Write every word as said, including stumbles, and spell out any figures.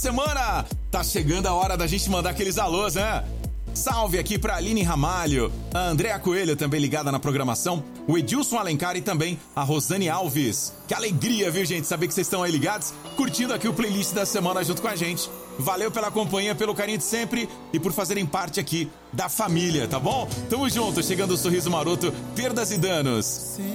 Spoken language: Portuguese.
Semana, tá chegando a hora da gente mandar aqueles alôs, né? Salve aqui pra Aline Ramalho, a Andréa Coelho também ligada na programação, o Edilson Alencar e também a Rosane Alves. Que alegria, viu, gente, saber que vocês estão aí ligados, curtindo aqui o playlist da semana junto com a gente. Valeu pela companhia, pelo carinho de sempre e por fazerem parte aqui da família, tá bom? Tamo junto, chegando o Sorriso Maroto, Perdas e Danos.